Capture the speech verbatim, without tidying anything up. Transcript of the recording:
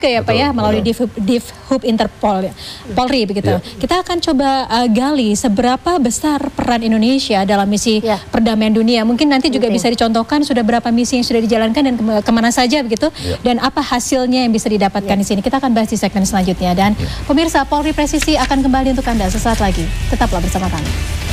Oke ya Pak ya, melalui Div, Div Hub Interpol ya, Polri begitu. Ya. Kita akan coba uh, gali seberapa besar peran Indonesia dalam misi ya. perdamaian dunia. Mungkin nanti juga Oke. bisa dicontohkan sudah berapa misi yang sudah dijalankan dan ke kemana saja begitu. Ya. Dan apa hasilnya yang bisa didapatkan ya. di sini. Kita akan bahas di segmen selanjutnya. Dan ya. pemirsa, Polri Presisi akan kembali untuk Anda sesaat lagi. Tetaplah bersama kami.